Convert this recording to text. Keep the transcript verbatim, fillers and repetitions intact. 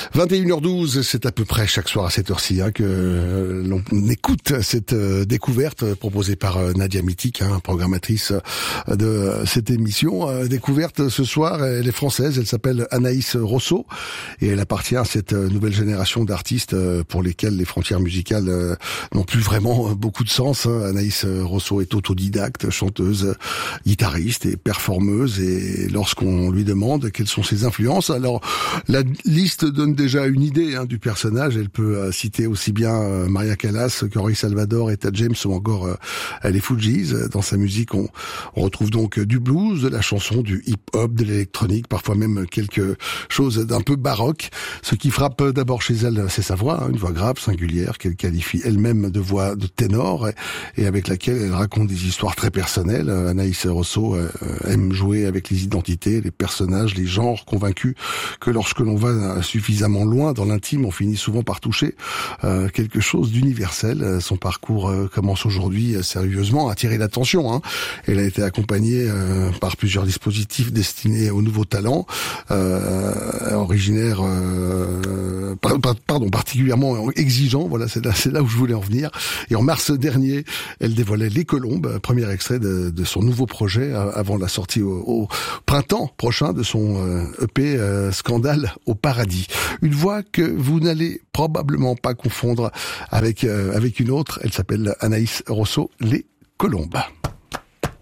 vingt et une heures douze, c'est à peu près chaque soir à cette heure-ci hein, que l'on écoute cette euh, découverte proposée par euh, Nadia Mitik, hein, programmatrice euh, de cette émission. Euh, découverte ce soir, elle est française, elle s'appelle Anaïs Rosso et elle appartient à cette euh, nouvelle génération d'artistes euh, pour lesquels les frontières musicales euh, n'ont plus vraiment beaucoup de sens. Hein. Anaïs Rosso est autodidacte, chanteuse, guitariste et performeuse, et lorsqu'on lui demande quelles sont ses influences, alors la liste donne déjà une idée hein, du personnage. Elle peut euh, citer aussi bien euh, Maria Callas que Roy Salvador, Etta James ou encore euh, les Fugees. Dans sa musique, on, on retrouve donc euh, du blues, de la chanson, du hip-hop, de l'électronique, parfois même quelque chose d'un peu baroque. Ce qui frappe d'abord chez elle, c'est sa voix, hein, une voix grave, singulière, qu'elle qualifie elle-même de voix de ténor et, et avec laquelle elle raconte des histoires très personnelles. Anaïs Rosso euh, aime jouer avec les identités, les personnages, les genres, convaincus que lorsque l'on va suffisamment loin dans l'intime, on finit souvent par toucher euh, quelque chose d'universel. Son parcours euh, commence aujourd'hui euh, sérieusement à attirer l'attention. Hein. Elle a été accompagnée euh, par plusieurs dispositifs destinés aux nouveaux talents, euh, originaires, euh, pardon, particulièrement exigeants. Voilà, c'est là, c'est là où je voulais en venir. Et en mars dernier, elle dévoilait Les Colombes, premier extrait de, de son nouveau projet avant la sortie au, au printemps prochain de son euh, E P euh, Scandale au paradis. Une voix que vous n'allez probablement pas confondre avec euh, avec une autre. Elle s'appelle Anaïs Rosso, Les Colombes.